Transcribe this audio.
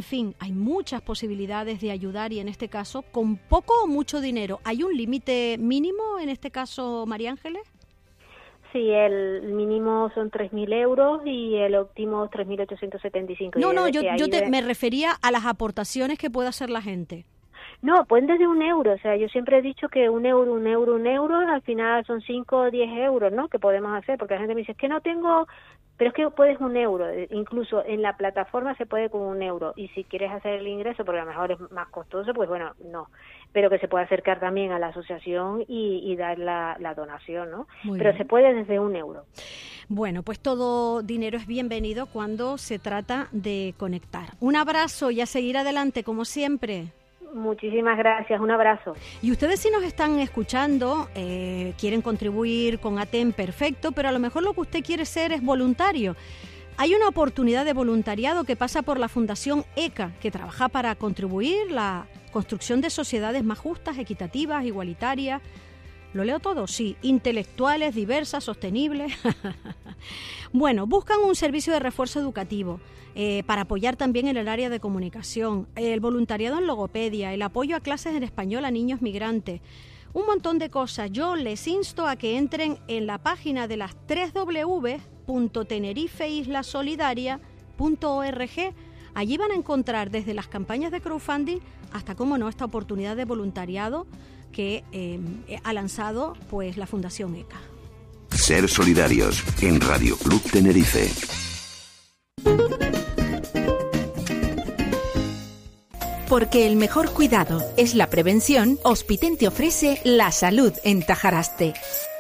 fin, hay muchas posibilidades de ayudar y en este caso con poco o mucho dinero. ¿Hay un límite mínimo en este caso, María Ángeles? Sí, el mínimo son 3.000 euros y el óptimo 3.875. No, yo me refería a las aportaciones que pueda hacer la gente. No, pueden desde €1, o sea, yo siempre he dicho que un euro, al final son 5 o 10 euros, ¿no?, que podemos hacer, porque la gente me dice, es que no tengo, pero es que puedes €1, incluso en la plataforma se puede con €1, y si quieres hacer el ingreso, porque a lo mejor es más costoso, pues bueno, no, pero que se puede acercar también a la asociación y dar la donación, ¿no? Pero se puede desde €1. Bueno, pues todo dinero es bienvenido cuando se trata de conectar. Un abrazo y a seguir adelante, como siempre. Muchísimas gracias, un abrazo. Y ustedes si nos están escuchando, quieren contribuir con ATEM, perfecto, pero a lo mejor lo que usted quiere ser es voluntario. Hay una oportunidad de voluntariado que pasa por la Fundación ECA, que trabaja para contribuir la construcción de sociedades más justas, equitativas, igualitarias. ¿Lo leo todo? Sí. Intelectuales, diversas, sostenibles. Bueno, buscan un servicio de refuerzo educativo para apoyar también en el área de comunicación, el voluntariado en logopedia, el apoyo a clases en español a niños migrantes, un montón de cosas. Yo les insto a que entren en la página de las www.tenerifeislasolidaria.org. Allí van a encontrar desde las campañas de crowdfunding hasta, cómo no, esta oportunidad de voluntariado que ha lanzado pues la Fundación ECA. Ser solidarios en Radio Club Tenerife. Porque el mejor cuidado es la prevención, Hospiten te ofrece la salud en Tajaraste.